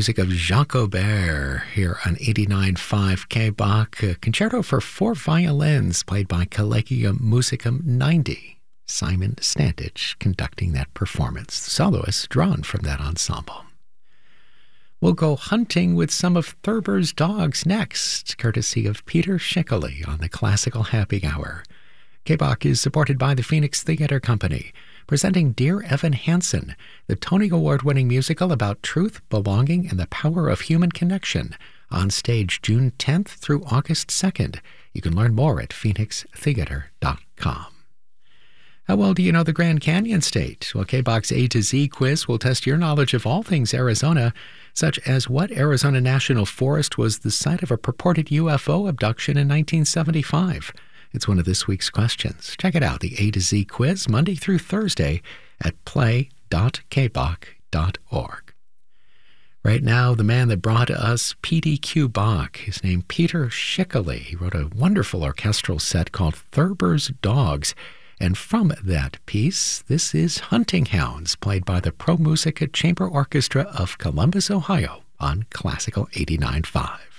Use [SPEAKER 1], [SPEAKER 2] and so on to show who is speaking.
[SPEAKER 1] music of Jacques Aubert here on 89.5 K-Bach, a concerto for 4 violins played by Collegium Musicum 90. Simon Stantich conducting that performance, the soloist drawn from that ensemble. We'll go hunting with some of Thurber's dogs next, courtesy of Peter Schickele on the Classical Happy Hour. K-Bach is supported by the Phoenix Theatre Company, presenting Dear Evan Hansen, the Tony Award-winning musical about truth, belonging, and the power of human connection, on stage June 10th through August 2nd. You can learn more at phoenixtheater.com. How well do you know the Grand Canyon State? Well, K-Bach's A to Z quiz will test your knowledge of all things Arizona, such as what Arizona National Forest was the site of a purported UFO abduction in 1975. It's one of this week's questions. Check it out, the A to Z quiz, Monday through Thursday at play.kbach.org. Right now, the man that brought us PDQ Bach is named Peter Schickele. He wrote a wonderful orchestral set called Thurber's Dogs. And from that piece, this is Hunting Hounds, played by the Pro Musica Chamber Orchestra of Columbus, Ohio, on Classical 89.5.